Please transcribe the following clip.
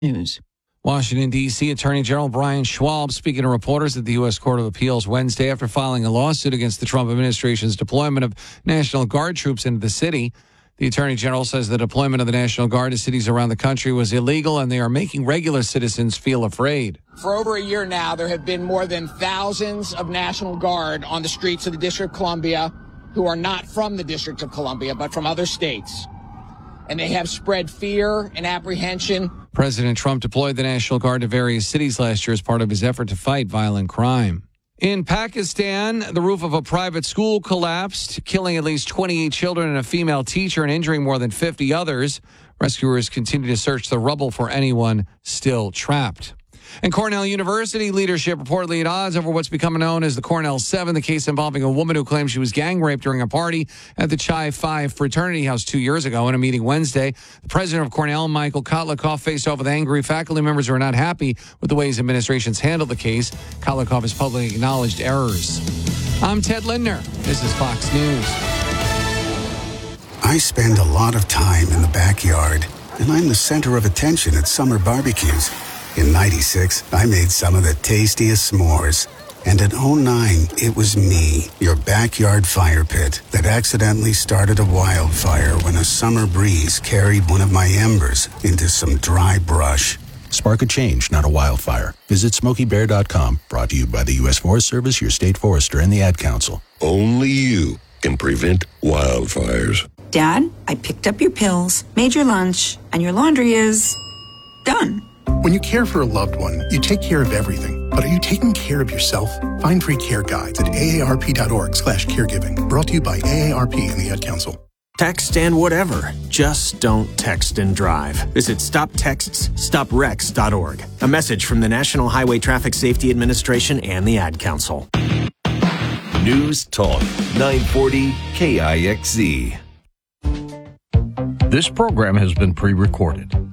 News. Washington, D.C. Attorney General Brian Schwab speaking to reporters at the U.S. Court of Appeals Wednesday after filing a lawsuit against the Trump administration's deployment of National Guard troops into the city. The Attorney General says the deployment of the National Guard to cities around the country was illegal and they are making regular citizens feel afraid. For over a year now, there have been more than thousands of National Guard on the streets of the District of Columbia who are not from the District of Columbia, but from other states. And they have spread fear and apprehension. President Trump deployed the National Guard to various cities last year as part of his effort to fight violent crime. In Pakistan, the roof of a private school collapsed, killing at least 28 children and a female teacher and injuring more than 50 others. Rescuers continue to search the rubble for anyone still trapped. And Cornell University leadership reportedly at odds over what's become known as the Cornell 7, the case involving a woman who claimed she was gang raped during a party at the Chi Phi fraternity house 2 years ago. In a meeting Wednesday, the president of Cornell, Michael Kotlikoff, faced off with angry faculty members who are not happy with the ways administrations handled the case. Kotlikoff has publicly acknowledged errors. I'm Ted Lindner. This is Fox News. I spend a lot of time in the backyard, and I'm the center of attention at summer barbecues. In '96, I made some of the tastiest s'mores. And in '09, it was me, your backyard fire pit, that accidentally started a wildfire when a summer breeze carried one of my embers into some dry brush. Spark a change, not a wildfire. Visit SmokeyBear.com, brought to you by the U.S. Forest Service, your state forester, and the Ad Council. Only you can prevent wildfires. Dad, I picked up your pills, made your lunch, and your laundry is done. When you care for a loved one, you take care of everything. But are you taking care of yourself? Find free care guides at aarp.org/caregiving. Brought to you by AARP and the Ad Council. Text and whatever. Just don't text and drive. Visit StopTextsStopWrecks.org. A message from the National Highway Traffic Safety Administration and the Ad Council. News Talk 940 KIXZ. This program has been pre-recorded.